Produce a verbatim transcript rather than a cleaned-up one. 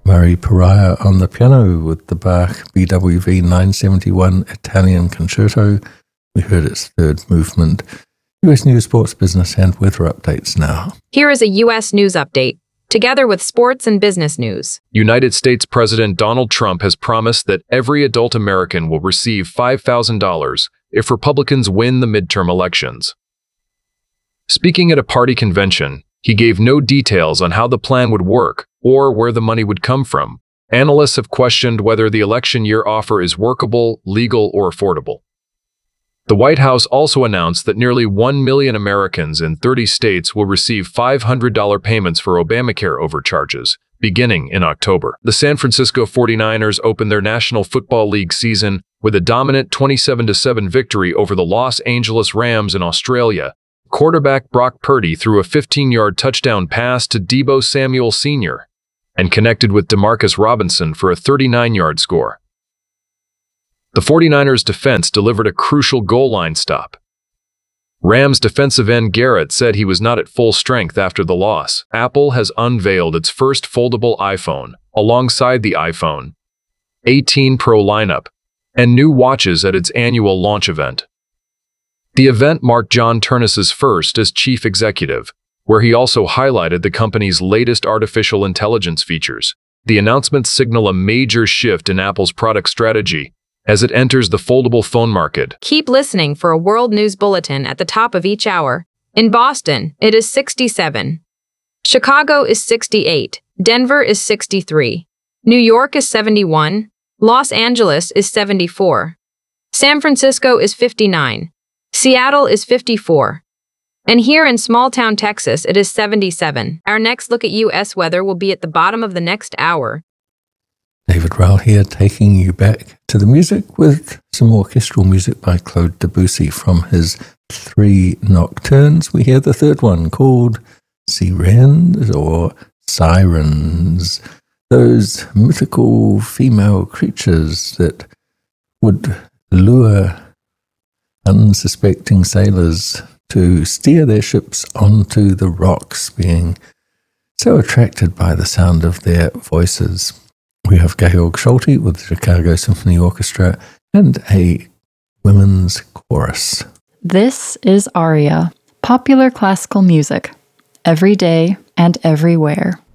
Murray Pariah on the piano with the Bach B W V nine seventy-one Italian Concerto. We heard its third movement. U S News, Sports, Business, and Weather updates now. Here is a U S News update, together with sports and business news. United States President Donald Trump has promised that every adult American will receive five thousand dollars if Republicans win the midterm elections. Speaking at a party convention, he gave no details on how the plan would work or where the money would come from. Analysts have questioned whether the election year offer is workable, legal, or affordable. The White House also announced that nearly one million Americans in thirty states will receive five hundred dollars payments for Obamacare overcharges, beginning in October. The San Francisco forty-niners opened their National Football League season with a dominant twenty-seven to seven victory over the Los Angeles Rams in Australia. Quarterback Brock Purdy threw a fifteen-yard touchdown pass to Deebo Samuel Senior and connected with Demarcus Robinson for a thirty-nine-yard score. The forty-niners defense delivered a crucial goal line stop. Rams defensive end Garrett said he was not at full strength after the loss. Apple has unveiled its first foldable iPhone, alongside the iPhone eighteen Pro lineup, and new watches at its annual launch event. The event marked John Ternus's first as chief executive, where he also highlighted the company's latest artificial intelligence features. The announcements signal a major shift in Apple's product strategy as it enters the foldable phone market. Keep listening for a world news bulletin at the top of each hour. In Boston, it is sixty-seven. Chicago is sixty-eight. Denver is sixty-three. New York is seventy-one. Los Angeles is seventy-four. San Francisco is fifty-nine. Seattle is fifty-four. And here in small-town Texas, it is seventy-seven. Our next look at U S weather will be at the bottom of the next hour. David Rowell here, taking you back to the music with some orchestral music by Claude Debussy from his three nocturnes. We hear the third one called Sirens or Sirens, those mythical female creatures that would lure unsuspecting sailors to steer their ships onto the rocks, being so attracted by the sound of their voices. We have Georg Scholti with the Chicago Symphony Orchestra and a women's chorus. This is Aria, popular classical music, every day and everywhere.